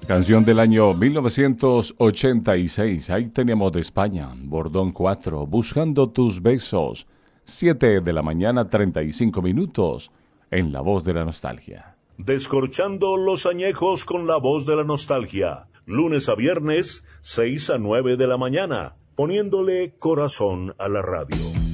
Canción del año 1986. Ahí teníamos de España, Bordón 4, Buscando tus besos. 7 de la mañana, 35 minutos, en La Voz de la Nostalgia. Descorchando los añejos con La Voz de la Nostalgia. Lunes a viernes, 6 a 9 de la mañana, poniéndole corazón a la radio.